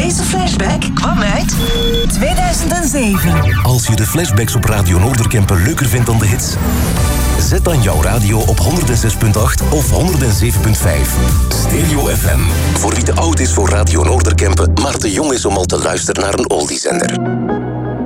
Deze flashback kwam uit 2007. Als je de flashbacks op Radio Noorderkempen leuker vindt dan de hits, zet dan jouw radio op 106.8 of 107.5. Stereo FM. Voor wie te oud is voor Radio Noorderkempen, maar te jong is om al te luisteren naar een oldiezender.